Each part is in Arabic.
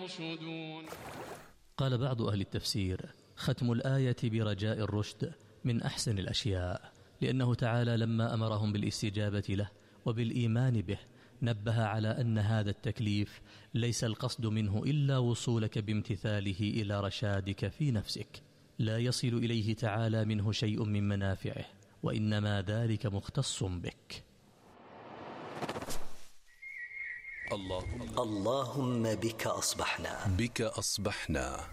يرشدون. قال بعض أهل التفسير: ختم الآية برجاء الرشد من أحسن الأشياء، لأنه تعالى لما أمرهم بالاستجابة له وبالإيمان به نبه على أن هذا التكليف ليس القصد منه إلا وصولك بامتثاله إلى رشادك في نفسك، لا يصل إليه تعالى منه شيء من منافعه، وإنما ذلك مختص بك. اللهم بك أصبحنا.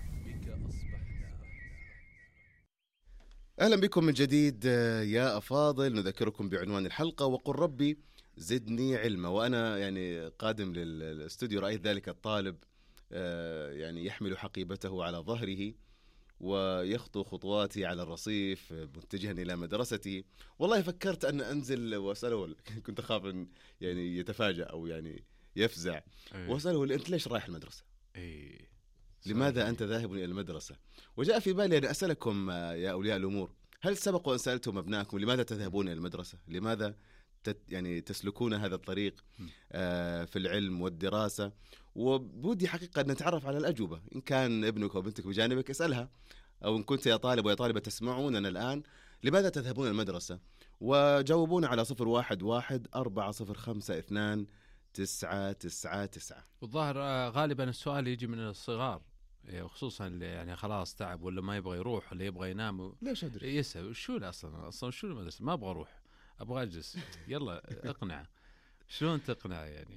أهلا بكم من جديد يا أفاضل. نذكركم بعنوان الحلقة: وقل ربي زدني علما. وأنا يعني قادم للاستوديو رأيت ذلك الطالب يعني يحمل حقيبته على ظهره ويخطو خطواتي على الرصيف متجها إلى مدرسته. والله فكرت أن أنزل وأسأله، كنت أخاف أن يعني يتفاجأ أو يعني يفزع، وأسأله: أنت ليش رايح المدرسة؟ لماذا أنت ذاهب إلى المدرسة؟ وجاء في بالي أن أسألكم يا أولياء الأمور: هل سبق وأن سألتم أبنائكم لماذا تذهبون إلى المدرسة؟ لماذا يعني تسلكون هذا الطريق في العلم والدراسة؟ وبودي حقيقة أن نتعرف على الأجوبة. إن كان ابنك أو بنتك بجانبك اسألها، أو إن كنت يا طالب ويا طالبة تسمعوننا الآن لماذا تذهبون المدرسة؟ وجاوبونا على 011-402-999. والظاهر غالبا السؤال يجي من الصغار، خصوصا اللي يعني خلاص تعب ولا ما يبغى يروح ولا يبغى ينام. ليش أدري يسأل شو أصلا شو المدرسة؟ ما أبغى أروح، أبغى أجلس. يلا اقنع. شلون تقنع يعني؟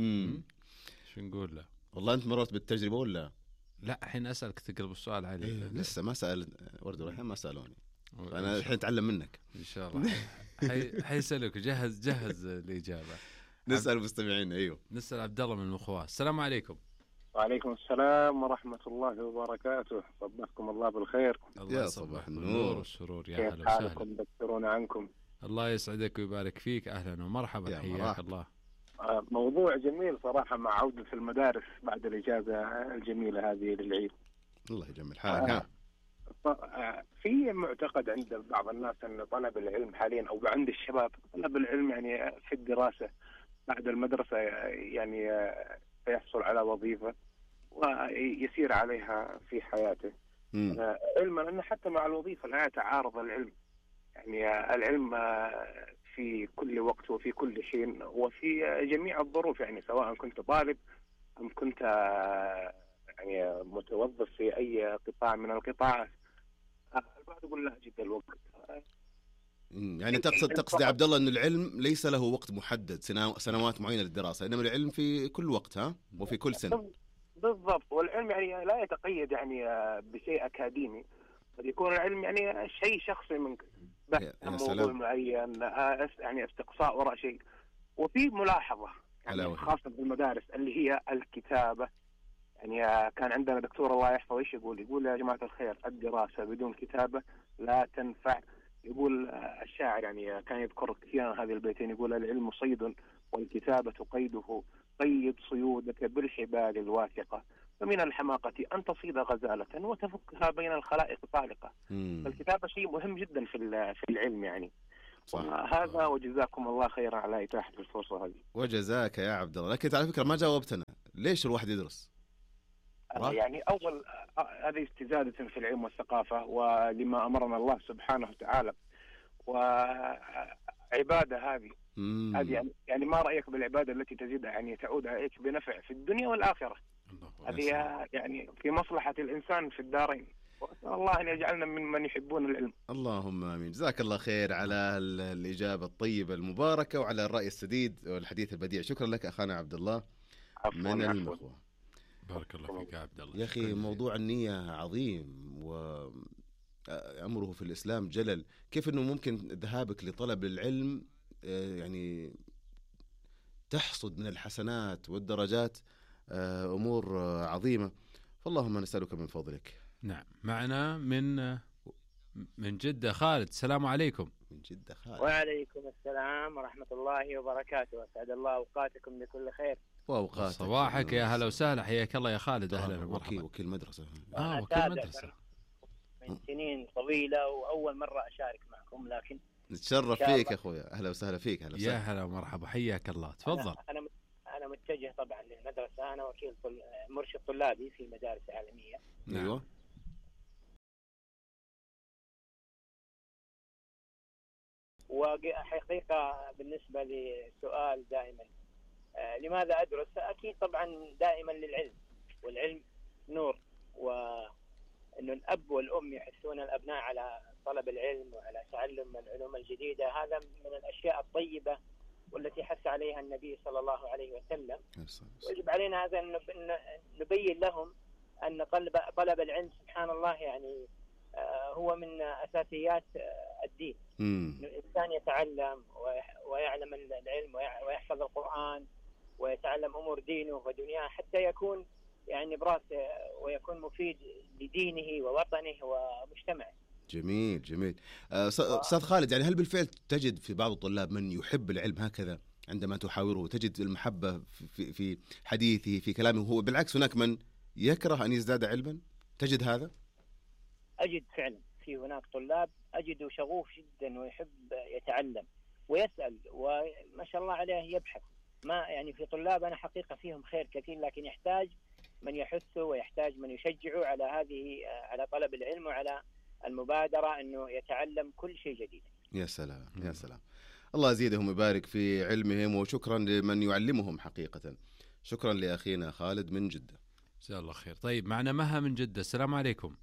شو نقول له؟ والله أنت مررت بالتجربة ولا لا؟ الحين أسألك تقلب السؤال علي. لسه ما سأل ورد الحين، ما سألوني. أنا الحين أتعلم منك إن شاء الله. حيسألك. جهز الإجابة. نسأل مستمعين. أيوه، نسأل عبد الله من المخواة. السلام عليكم. وعليكم السلام ورحمة الله وبركاته. صبحكم الله بالخير. يا صباح النور والسرور. يا كيف هلا وسهلا. حالكم؟ دكتورونا عنكم. الله يسعدك ويبارك فيك. أهلا ومرحبا، حياك الله. موضوع جميل صراحة مع عودة المدارس بعد الإجازة الجميلة هذه للعيد. الله يجمل حالك. في معتقد عند بعض الناس أن طلب العلم حاليا أو عند الشباب طلب العلم يعني في الدراسة بعد المدرسة يعني يحصل على وظيفة ويسير عليها في حياته. علما أن حتى مع الوظيفة لا يتعارض العلم، يعني العلم في كل وقت وفي كل حين وفي جميع الظروف، يعني سواء كنت طالب أم كنت يعني متوظف في أي قطاع من القطاعات. البعض يقول لا أجد الوقت. يعني تقصد يا عبد الله أن العلم ليس له وقت محدد، سنوات معينة للدراسة، إنما العلم في كل وقت وفي كل سنة. بالضبط. والعلم يعني لا يتقيد يعني بشيء أكاديمي، قد يكون العلم يعني شيء شخصي منك، بحث عن موضوع معين، يعني استقصاء وراء شيء. وفي ملاحظة يعني خاصة بالمدارس اللي هي الكتابة. يعني كان عندنا دكتور الله يحفظه ايش يقول يا جماعة الخير: الدراسة بدون كتابة لا تنفع. يقول الشاعر يعني كان يذكر كثيرا هذه البيتين، يقول: العلم صيد والكتابة قيده، قيد صيودك بالحبال الواثقة، فمن الحماقة أن تصيد غزالة وتفكها بين الخلائق طالقة. فالكتابة شيء مهم جدا في العلم يعني. هذا وجزاكم الله خيرا على إتاحة الفرصة هذه. وجزاك يا عبد الله. لكن على فكرة ما جاوبتنا، ليش الواحد يدرس؟ يعني أول هذه استزادة في العلم والثقافة ولما أمرنا الله سبحانه وتعالى، وعبادة هذه يعني ما رأيك بالعبادة التي تزيد يعني تعود عليك بنفع في الدنيا والآخرة؟ هذه يعني في مصلحة الإنسان في الدارين. وأسأل الله أن يجعلنا ممن يحبون العلم. اللهم آمين. جزاك الله خير على الإجابة الطيبة المباركة وعلى الرأي السديد والحديث البديع. شكرا لك أخانا عبد الله من المخوة. بارك الله فيك يا عبد الله. يا أخي موضوع النية عظيم وأمره في الإسلام جلل. كيف أنه ممكن ذهابك لطلب العلم يعني تحصد من الحسنات والدرجات أمور عظيمة. فاللهم نسألك من فضلك. نعم. معنا من جدة خالد. السلام عليكم. من جدة خالد. وعليكم السلام ورحمة الله وبركاته. أسعد الله أوقاتكم بكل خير. وأوقاتك. صباحك يا هلا وسهلا، حياك الله يا خالد. أهلا ومرحبا. وكيل مدرسة. وكيل مدرسة من سنين طويلة، وأول مرة أشارك معكم، لكن نتشرف فيك أخويا. أهلا وسهلا فيك. يا هلا ومرحبا، حياك الله. تفضل. أنا متجه طبعا للمدرسة، أنا وكيل مرشد طلابي في مدارس عالمية. أيوة. وحقيقة بالنسبة لسؤال دائما لماذا أدرس؟ أكيد طبعا دائما للعلم، والعلم نور، وأن الأب والأم يحثون الأبناء على طلب العلم وعلى تعلم العلوم الجديدة، هذا من الأشياء الطيبة والتي حث عليها النبي صلى الله عليه وسلم. ويجب علينا هذا أن نبين لهم أن طلب العلم سبحان الله يعني هو من أساسيات الدين. الإنسان يتعلم ويعلم العلم ويحفظ القرآن ويتعلم أمور دينه ودنياه حتى يكون يعني براسه ويكون مفيد لدينه ووطنه ومجتمعه. جميل جميل. أستاذ خالد، يعني هل بالفعل تجد في بعض الطلاب من يحب العلم هكذا عندما تحاوره، تجد المحبة في حديثه في كلامه، هو بالعكس هناك من يكره أن يزداد علما؟ تجد هذا؟ أجد فعلا في هناك طلاب أجده شغوف جدا ويحب يتعلم ويسأل وما شاء الله عليه يبحث. ما يعني في طلاب أنا حقيقة فيهم خير كثير، لكن يحتاج من يحثه ويحتاج من يشجعه على طلب العلم وعلى المبادرة أنه يتعلم كل شيء جديد. يا سلام يا سلام، الله يزيدهم ويبارك في علمهم، وشكرا لمن يعلمهم حقيقة. شكرا لأخينا خالد من جدة، جزاه الله خير. طيب معنا مها من جدة. السلام عليكم.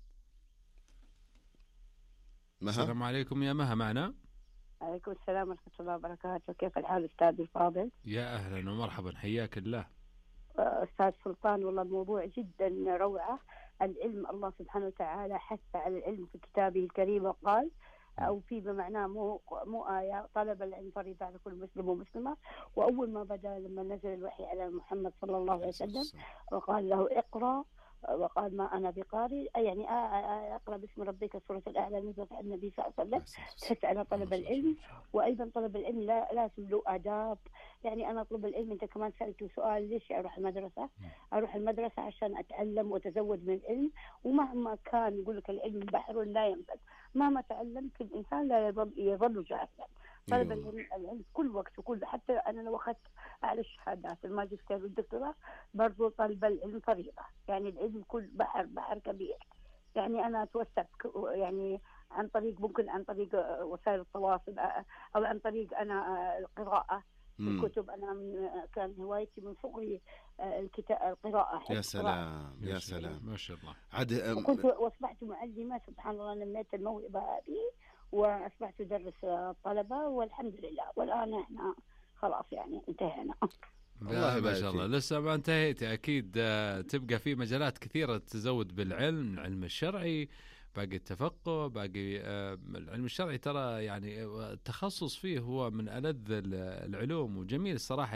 مها. السلام عليكم يا مها معنا. عليكم السلام ورحمة الله وبركاته. كيف الحال أستاذ الفاضل؟ يا أهلا ومرحبا، حياك الله. أستاذ سلطان، والله الموضوع جدا روعة. العلم الله سبحانه وتعالى حث على العلم في كتابه الكريم وقال أو في بمعناه مو آية، طلب العلم فريضة على كل مسلم ومسلمة. وأول ما بدأ لما نزل الوحي على محمد صلى الله عليه وسلم وقال له اقرأ، وقال ما أنا بقارئ، يعني أقرأ باسم ربك سورة الأعلى نزلت على النبي صلى الله عليه وسلم تحث على طلب العلم. وأيضا طلب العلم لازم له آداب. يعني أنا أطلب العلم، أنت كمان سألت سؤال ليش أروح المدرسة؟ أروح المدرسة عشان أتعلم وأتزود من العلم، ومهما كان يقول لك العلم بحر لا ينفد، مهما تعلمت الإنسان لا يظل جاهلا. طلب العلم كل وقت وكل، حتى أنا لو أخذت أعلى الشهادات الماجستير والدكتوراه برضو طلب العلم فريضة. يعني العلم كل بحر كبير. يعني أنا أتوسع يعني عن طريق ممكن عن طريق وسائل التواصل أو عن طريق أنا القراءة الكتب. أنا كان هوايتي من صغري القراءة. يا سلام يا سلام ما شاء الله. وكنت وأصبحت معلمة سبحان الله، نميت الموهبة هذه وأصبحت أدرس الطلبة والحمد لله. والآن إحنا خلاص يعني انتهينا. والله ما شاء الله لسه ما انتهيت. أكيد تبقى في مجالات كثيرة تزود بالعلم، العلم الشرعي، باقي التفقه، باقي العلم الشرعي ترى يعني التخصص فيه هو من ألذ العلوم وجميل الصراحة.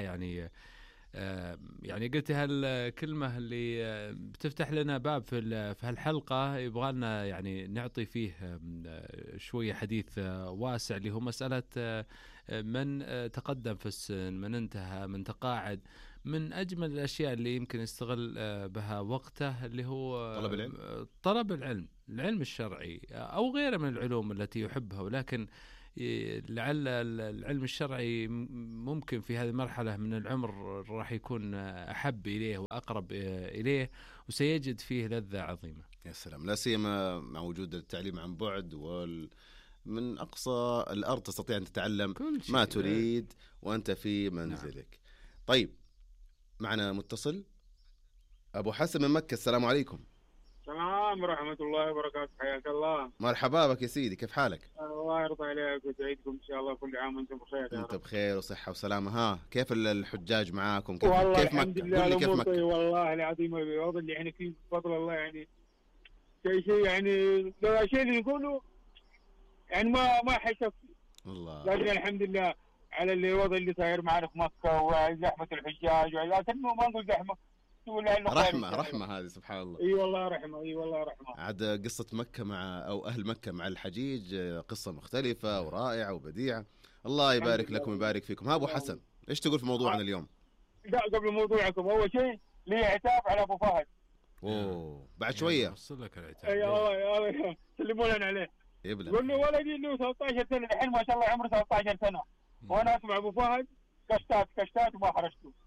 يعني قلت هالكلمة اللي بتفتح لنا باب في هالحلقة يبغى لنا يعني نعطي فيه شوية حديث واسع، اللي هو مسألة من تقدم في السن، من انتهى، من تقاعد. من أجمل الأشياء اللي يمكن يستغل بها وقته اللي هو طلب العلم، العلم الشرعي أو غيره من العلوم التي يحبها. ولكن لعل العلم الشرعي ممكن في هذه المرحلة من العمر راح يكون أحب إليه وأقرب إليه، وسيجد فيه لذة عظيمة. يا سلام، لا سيما مع وجود التعليم عن بعد، من أقصى الأرض تستطيع أن تتعلم ما تريد وأنت في منزلك. نعم. طيب معنا متصل أبو حسن من مكة. السلام عليكم. السلام ورحمة الله وبركاته، حياك الله. مرحبا بك يا سيدي، كيف حالك؟ الله يرضى عليك ويسعدكم إن شاء الله، كل عام وأنتم بخير. أنت بخير وصحة وسلامة. ها كيف الحجاج معاكم؟ كيف مكة؟ قل لي كيف مكة؟ والله العظيم الوضع اللي احنا فيه بفضل الله يعني شيء يعني لو شيء اللي يقولوا يعني ما حيشوف والله. لكن الحمد لله على الوضع اللي صاير معنا في مكة وزحمة الحجاج، لكن ما نقول زحمة، رحمة هذه سبحان الله. اي والله رحمة، اي والله رحمة. عاد قصة مكة أو أهل مكة مع الحجيج قصة مختلفة ورائعة وبديعة. الله يبارك لكم ويبارك فيكم. ها أبو حسن، إيش تقول في موضوعنا اليوم؟ لا قبل موضوعكم، أول شيء لي عتاب على أبو فهد. أوه بعد شوية وصل لك العتاب. أي الله سلموا لنا عليه. قلنا ولدي له 13 سنة الحين ما شاء الله عمره 13 سنة، وأنا أسمع أبو فهد كشتات وما حرجته.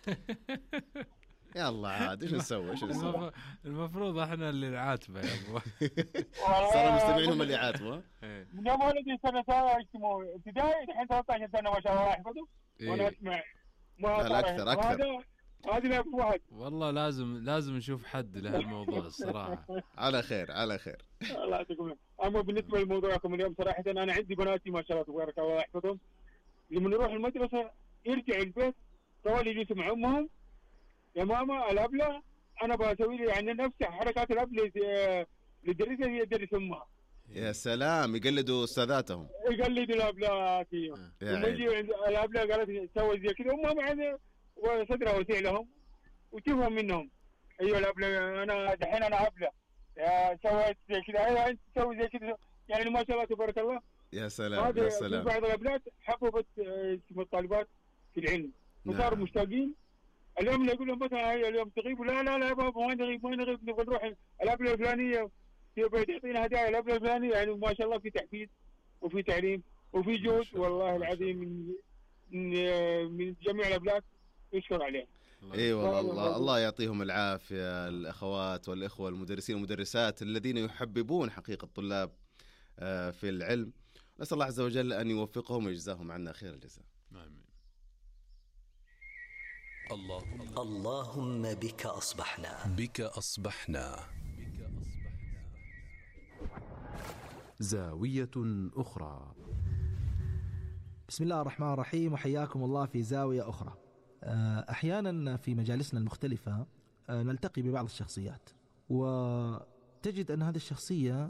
يلا عاد ايش نسوي؟ المفروض احنا اللي نعاتبه يا ابو. صار المستمعين هم اللي عاتبوا. من يوم ولدي سنه اسمه ابتدائي الحين 13 سنه ما شاء الله يحفظه وانا اسمع ما اكثر هذه لا واحد. والله لازم نشوف حد لهالموضوع الصراحه. على خير الله يعطيكم. اما بالنسبه لموضوعكم اليوم صراحه انا عندي بناتي ما شاء الله تبارك الله يحفظهم، لما نروح المدرسه يرجع البيت طوال يجلس مع امهم، يا ماما الابله انا بسوي لي يعني نفس حركات الابله اللي يدرسها هي تدرس امها. يا سلام، يقلدوا استاذاتهم، يقلدوا الابلات. لما يجي الابله قالت سوي زي كذا امها معنا وصدرها وسيع لهم وتفهم منهم. ايوه الابله انا دحين انا ابله سويت زي كذا، ايوه انت تسوي زي كذا، يعني ما شاء الله تبارك الله. يا سلام يا سلام. بعض الابنات حببت الطالبات في العلم وصاروا مشتاقين. اليوم اللي يقول لهم مثلا هي اليوم تغيبوا، لا يا بابا ما نغيب نبغى نروح الابله الفلانيه تعطينا هدايا الابله الفلانيه. يعني ما شاء الله في تحفيز وفي تعليم وفي جهد والله العظيم من جميع الابنات يشكر عليه. اي والله الله يعطيهم العافيه الاخوات والاخوه المدرسين والمدرسات الذين يحببون حقيقه الطلاب في العلم. نسال الله عز وجل ان يوفقهم ويجزاهم عنا خير الجزاء. امين. اللهم بك أصبحنا زاوية أخرى. بسم الله الرحمن الرحيم، وحياكم الله في زاوية أخرى. أحيانا في مجالسنا المختلفة نلتقي ببعض الشخصيات، وتجد أن هذه الشخصية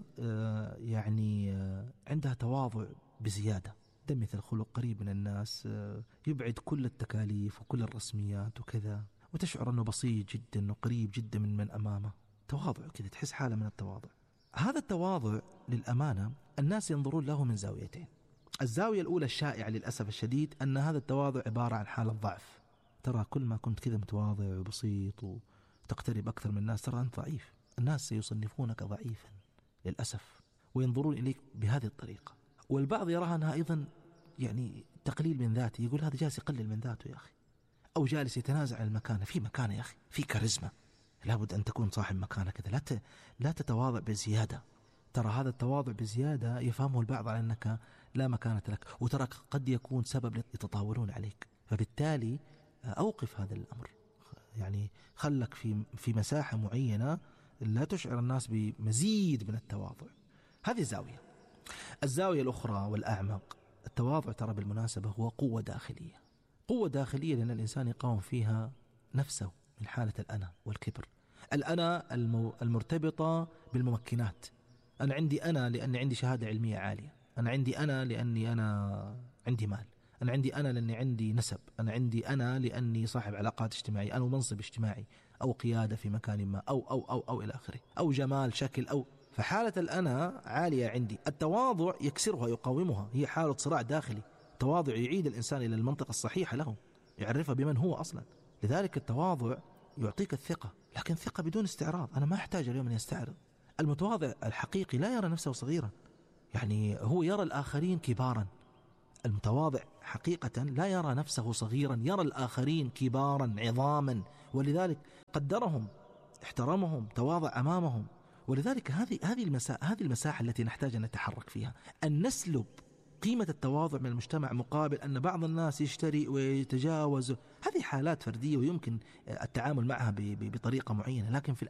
يعني عندها تواضع بزيادة، دمث الخلق، قريب من الناس، يبعد كل التكاليف وكل الرسميات وكذا، وتشعر أنه بسيط جدا وقريب جدا من أمامه. تواضع كذا، تحس حالة من التواضع. هذا التواضع للأمانة الناس ينظرون له من زاويتين. الزاوية الأولى الشائعة للأسف الشديد أن هذا التواضع عبارة عن حالة ضعف. ترى كل ما كنت كذا متواضع وبسيط وتقترب أكثر من الناس ترى أنت ضعيف، الناس سيصنفونك ضعيفا للأسف وينظرون إليك بهذه الطريقة. والبعض يراها أنها أيضا يعني تقليل من ذاته، يقول هذا جالس يقلل من ذاته يا أخي، أو جالس يتنازع عن المكانة. في مكانة يا أخي، في كاريزما، لابد أن تكون صاحب مكانة كذا، لا تتواضع بزيادة. ترى هذا التواضع بزيادة يفهمه البعض على أنك لا مكانة لك، وترى قد يكون سبب يتطاولون عليك. فبالتالي أوقف هذا الأمر، يعني خلك في مساحة معينة لا تشعر الناس بمزيد من التواضع. هذه زاوية. الزاوية الأخرى والأعمق، التواضع ترى بالمناسبة هو قوة داخلية، قوة داخلية لأن الإنسان يقاوم فيها نفسه من حالة الأنا والكبر. الأنا المرتبطة بالممكنات. أنا عندي أنا لأني عندي شهادة علمية عالية، أنا عندي أنا لأني أنا عندي مال، أنا عندي أنا لأني عندي نسب، أنا عندي أنا لأني صاحب علاقات اجتماعية أو منصب اجتماعي أو قيادة في مكان ما أو إلى آخره، أو جمال شكل أو. فحالة الأنا عالية عندي. التواضع يكسرها يقاومها، هي حالة صراع داخلي. التواضع يعيد الإنسان إلى المنطقة الصحيحة له، يعرفها بمن هو أصلا. لذلك التواضع يعطيك الثقة، لكن ثقة بدون استعراض. أنا ما أحتاج اليوم أن يستعرض. المتواضع الحقيقي لا يرى نفسه صغيرا، يعني هو يرى الآخرين كبارا. المتواضع حقيقة لا يرى نفسه صغيرا، يرى الآخرين كبارا عظاما، ولذلك قدرهم، احترمهم، تواضع أمامهم. ولذلك هذه المساحة التي نحتاج أن نتحرك فيها، أن نسلب قيمة التواضع من المجتمع مقابل أن بعض الناس يشتري ويتجاوز. هذه حالات فردية ويمكن التعامل معها بطريقة معينة، لكن في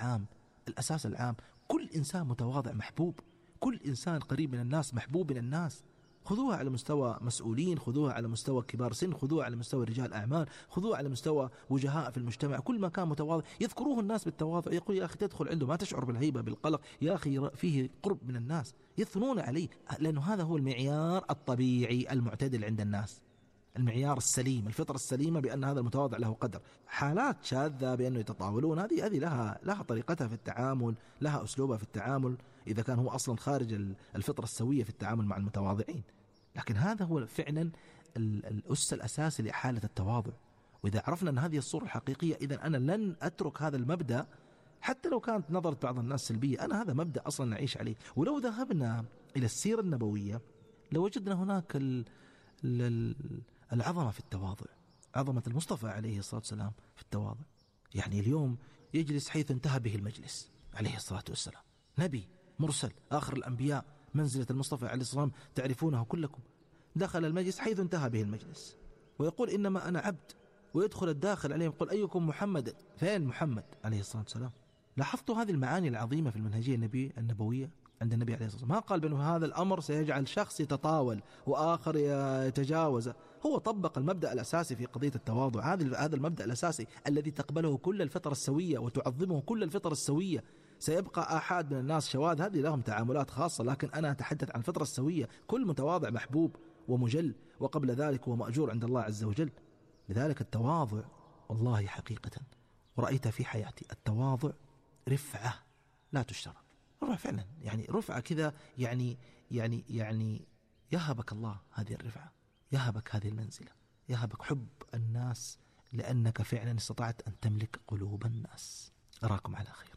الأساس العام كل إنسان متواضع محبوب، كل إنسان قريب من الناس محبوب من الناس. خذوها على مستوى مسؤولين، خذوها على مستوى كبار سن، خذوها على مستوى رجال أعمال، خذوها على مستوى وجهاء في المجتمع. كل ما كان متواضع يذكروه الناس بالتواضع، يقول يا أخي تدخل عنده ما تشعر بالهيبة بالقلق، يا أخي فيه قرب من الناس، يثنون عليه، لأنه هذا هو المعيار الطبيعي المعتدل عند الناس، المعيار السليم، الفطرة السليمة بأن هذا المتواضع له قدر. حالات شاذة بأنه يتطاولون، هذه لها طريقتها في التعامل، لها أسلوبها في التعامل، إذا كان هو أصلا خارج الفطرة السوية في التعامل مع المتواضعين. لكن هذا هو فعلا الأس الأساسي لحالة التواضع. وإذا عرفنا أن هذه الصورة الحقيقية، إذن أنا لن أترك هذا المبدأ حتى لو كانت نظرة بعض الناس سلبية. أنا هذا مبدأ أصلا نعيش عليه. ولو ذهبنا إلى السيرة النبوية لوجدنا هناك العظمة في التواضع. عظمة المصطفى عليه الصلاة والسلام في التواضع. يعني اليوم يجلس حيث انتهى به المجلس عليه الصلاة والسلام، نبي مرسل آخر الأنبياء، منزلة المصطفى عليه الصلاة والسلام تعرفونه كلكم. دخل المجلس حيث انتهى به المجلس ويقول إنما أنا عبد، ويدخل الداخل عليهم يقول أيكم محمد؟ فين محمد عليه الصلاة والسلام؟ لاحظتوا هذه المعاني العظيمة في المنهجية النبوية عند النبي عليه الصلاة والسلام. ما قال بأنه هذا الأمر سيجعل شخص يتطاول وآخر يتجاوز. هو طبق المبدأ الأساسي في قضية التواضع، هذا المبدأ الأساسي الذي تقبله كل الفطر السوية وتعظمه كل الفطر السوية. سيبقى آحاد من الناس شواذ، هذه لهم تعاملات خاصة، لكن أنا أتحدث عن الفطرة السوية. كل متواضع محبوب ومجل، وقبل ذلك هو مأجور عند الله عز وجل. لذلك التواضع والله حقيقة ورأيتها في حياتي، التواضع رفعة لا تشترى. رفعة فعلا، يعني رفعة كذا، يعني يهبك الله هذه الرفعة، يهبك هذه المنزلة، يهبك حب الناس، لأنك فعلا استطعت أن تملك قلوب الناس. أراكم على خير.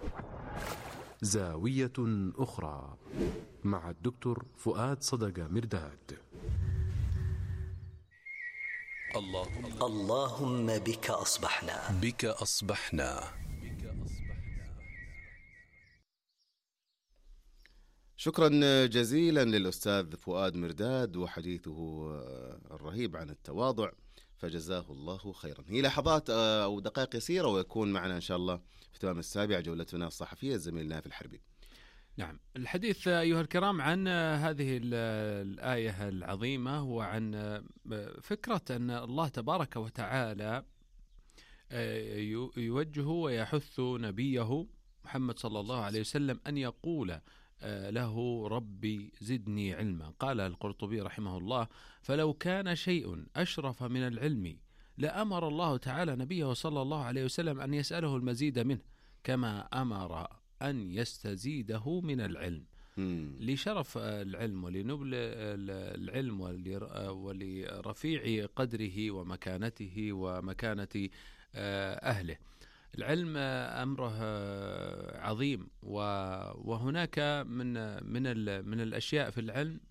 زاوية أخرى مع الدكتور فؤاد صدقة مرداد. اللهم بك أصبحنا. بك أصبحنا. شكرا جزيلا للأستاذ فؤاد مرداد وحديثه الرهيب عن التواضع، فجزاه الله خيرا. هي لحظات أو دقائق يسيرة ويكون معنا إن شاء الله في تمام السابعة جولتنا الصحفية الزميل نايف الحربي. نعم، الحديث أيها الكرام عن هذه الآية العظيمة وعن فكرة أن الله تبارك وتعالى يوجه ويحث نبيه محمد صلى الله عليه وسلم أن يقول له ربي زدني علما. قال القرطبي رحمه الله: فلو كان شيء أشرف من العلم لأمر الله تعالى نبيه صلى الله عليه وسلم أن يسأله المزيد منه، كما أمر أن يستزيده من العلم. لشرف العلم ولنبل العلم ولرفيع قدره ومكانته ومكانة أهله. العلم أمره عظيم، وهناك من الأشياء في العلم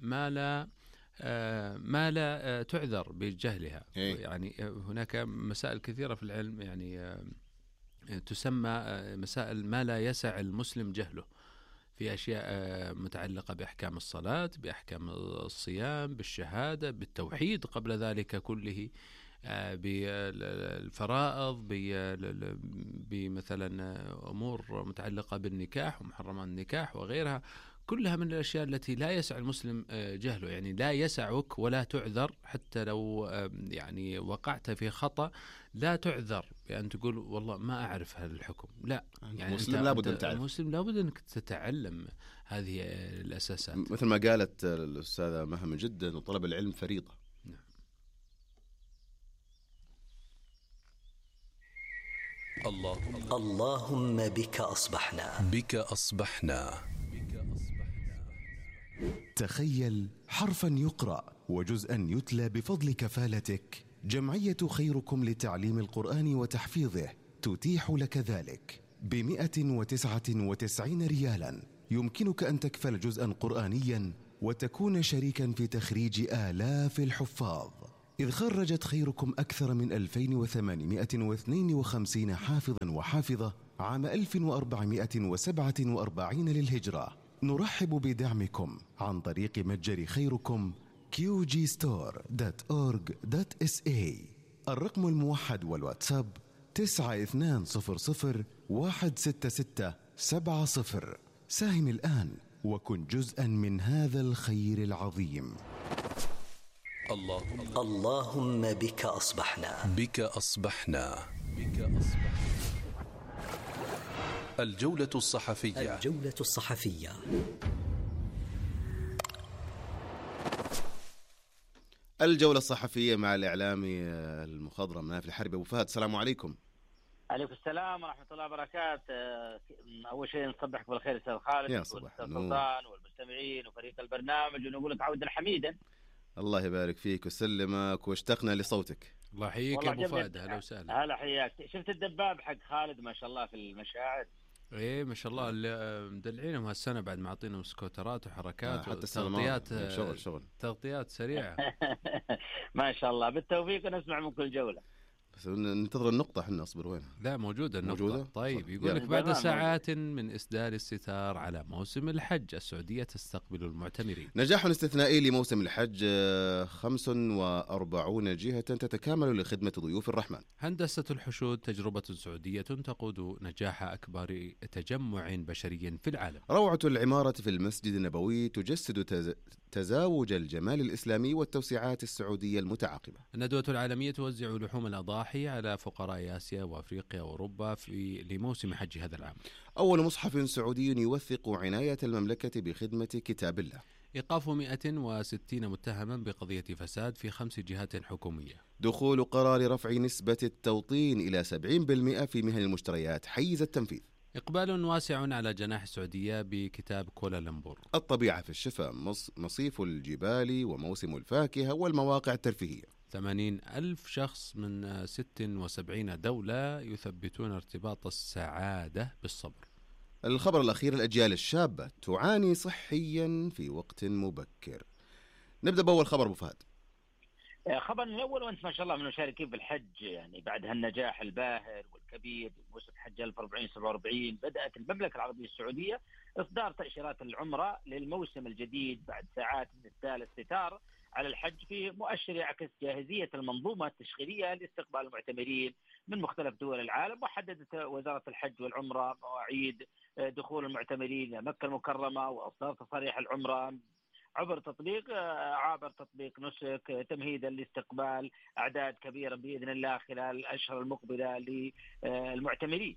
ما لا تعذر بجهلها. يعني هناك مسائل كثيرة في العلم يعني تسمى مسائل ما لا يسع المسلم جهله، في أشياء متعلقة بأحكام الصلاة، بأحكام الصيام، بالشهادة، بالتوحيد قبل ذلك كله، بالفرائض، بمثلا أمور متعلقة بالنكاح ومحرمات النكاح وغيرها، كلها من الأشياء التي لا يسع المسلم جهله. يعني لا يسعك ولا تعذر، حتى لو يعني وقعت في خطأ لا تعذر بأن تقول والله ما أعرف هذا الحكم. لا، يعني المسلم لابد أن تعرف، المسلم لابد أنك تتعلم هذه الأساسات. مثل ما قالت الأستاذة مهم جدا، وطلب العلم فريضة. اللهم بك أصبحنا. بك أصبحنا. تخيل حرفا يقرأ وجزءا يتلى بفضل كفالتك. جمعية خيركم لتعليم القرآن وتحفيظه تتيح لك ذلك ب199 ريالا. يمكنك أن تكفل جزءا قرآنيا وتكون شريكا في تخريج آلاف الحفاظ، إذ خرجت خيركم أكثر من 2852 حافظا وحافظة عام 1447 للهجرة. نرحب بدعمكم عن طريق متجر خيركم qgstore.org.sa. الرقم الموحد والواتساب 9200166770. ساهم الآن وكن جزءا من هذا الخير العظيم. اللهم بك أصبحنا. بك أصبحنا. بك أصبحنا. الجولة الصحفية. الجولة الصحفية. الجولة الصحفية مع الإعلامي المخضرم نايف الحربي. أبو فهد، السلام عليكم. عليكم السلام ورحمة الله وبركاته. أول شيء نصبحك بالخير أستاذ خالد والأستاذ سلطان والمستمعين وفريق البرنامج، ونقول لك عودا حميدا. الله يبارك فيك وسلمك، واشتقنا لصوتك. الله يحييك يا أبو فهد. أهلا وسهلا. هلا، حياك. شفت الدباب حق خالد ما شاء الله في المشاعر؟ ايه ما شاء الله مدلعينهم هالسنه بعد ما عطينهم سكوترات وحركات وتغطيات تغطيات سريعه. ما شاء الله، بالتوفيق ونسمع من كل جوله. بس ننتظر النقطة، احنا اصبر وين؟ لا موجودة النقطة. موجودة؟ طيب يقول لك بعد ساعات من إسدال الستار على موسم الحج السعودية تستقبل المعتمرين. نجاح استثنائي لموسم الحج، 45 جهة تتكامل لخدمة ضيوف الرحمن. هندسة الحشود تجربة سعودية تقود نجاح أكبر تجمع بشري في العالم. روعة العمارة في المسجد النبوي تجسد تزاوج الجمال الإسلامي والتوسعات السعودية المتعاقبة. الندوة العالمية توزع لحوم الأضاحي على فقراء آسيا وأفريقيا وأوروبا لموسم حج هذا العام. أول مصحف سعودي يوثق عناية المملكة بخدمة كتاب الله. إيقاف 160 متهما بقضية فساد في 5 جهات حكومية. دخول قرار رفع نسبة التوطين إلى 70% في مهن المشتريات حيز التنفيذ. إقبال واسع على جناح السعودية بكتاب كوالالمبور. الطبيعة في الشفاء، مصيف الجبال وموسم الفاكهة والمواقع الترفيهية. 80,000 شخص من 76 دولة يثبتون ارتباط السعادة بالصبر. الخبر الأخير، الأجيال الشابة تعاني صحيا في وقت مبكر. نبدأ بأول خبر أبو فهد. خبر الأول، وأنت ما شاء الله من المشاركين بالحج، يعني بعد هالنجاح الباهر والكبير موسم حج 1447 بدأت المملكة العربية السعودية إصدار تأشيرات العمرة للموسم الجديد بعد ساعات من إسدال الستار على الحج، في مؤشر يعكس جاهزية المنظومة التشغيلية لاستقبال المعتمرين من مختلف دول العالم. وحددت وزارة الحج والعمرة مواعيد دخول المعتمرين مكة المكرمة وإصدار تصاريح العمرة عبر تطبيق نسك، تمهيدا لاستقبال أعداد كبيرة بإذن الله خلال الأشهر المقبلة للمعتمرين.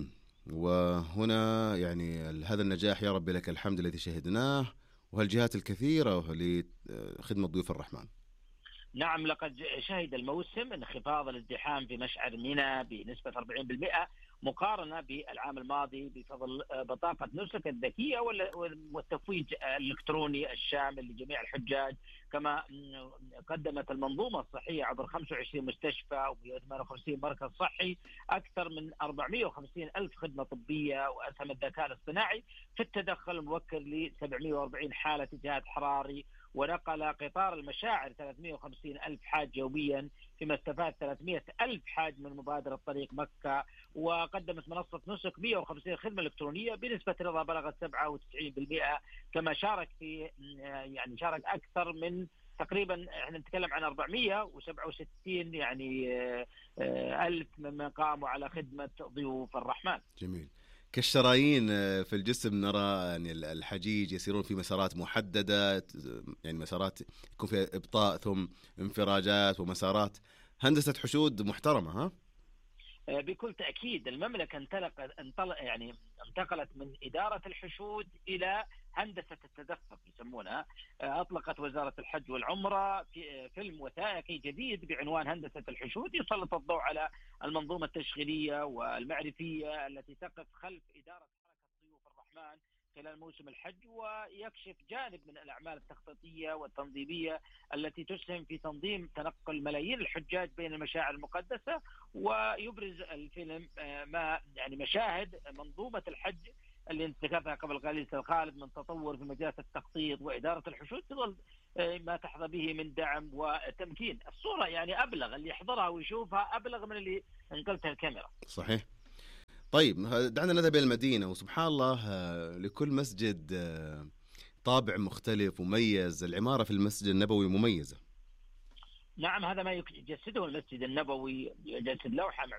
وهنا يعني هذا النجاح يا رب لك الحمد الذي شهدناه، وهالجهات الكثيرة لخدمة ضيوف الرحمن. نعم، لقد شهد الموسم انخفاض الازدحام في مشعر منى بنسبة 40% مقارنة بالعام الماضي بفضل بطاقة نسك الذكية والتفويج الإلكتروني الشامل لجميع الحجاج. كما قدمت المنظومة الصحية عبر 25 مستشفى و158 مركز صحي أكثر من 450 ألف خدمة طبية، وأسهم الذكاء الاصطناعي في التدخل المبكر ل 740 حالة اجهاد حراري، ونقل قطار المشاعر 350 ألف حاج يوميا، فيما استفاد 300 ألف حاج من مبادرة طريق مكة. وقدمت منصة نسك 150 خدمة إلكترونية بنسبة رضا بلغت 97%. كما شارك أكثر من تقريبا احنا نتكلم عن 467 ألف ممن قاموا على خدمة ضيوف الرحمن. جميل. كالشرايين في الجسم نرى يعني الحجيج يسيرون في مسارات محددة، يعني مسارات يكون فيها إبطاء ثم انفراجات ومسارات. هندسة حشود محترمة. ها؟ بكل تأكيد المملكة انتقلت من إدارة الحشود إلى هندسة التدفق يسمونها. أطلقت وزارة الحج والعمرة في فيلم وثائقي جديد بعنوان هندسة الحشود، يسلط الضوء على المنظومة التشغيلية والمعرفية التي تقف خلف إدارة حركة ضيوف الرحمن خلال موسم الحج، ويكشف جانب من الأعمال التخطيطية والتنظيمية التي تسهم في تنظيم تنقل ملايين الحجاج بين المشاعر المقدسة. ويبرز الفيلم مشاهد منظومة الحج اللي انتكفها قبل قليل الخالد من تطور في مجالات التخطيط وإدارة الحشود، تظل ما تحظى به من دعم وتمكين. الصورة أبلغ، اللي يحضرها ويشوفها أبلغ من اللي انقلتها الكاميرا. صحيح. طيب دعنا نذهب إلى المدينة، وسبحان الله لكل مسجد طابع مختلف ومميز. العمارة في المسجد النبوي مميزة. نعم، هذا ما يجسده المسجد النبوي، يجسد لوحة